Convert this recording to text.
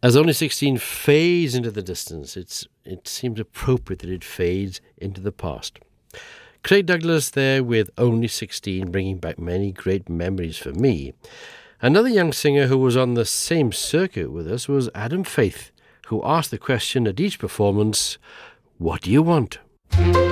As Only 16 fades into the distance, it seems appropriate that it fades into the past. Craig Douglas there with Only 16, bringing back many great memories for me. Another young singer who was on the same circuit with us was Adam Faith, who asked the question at each performance, "What do you want?"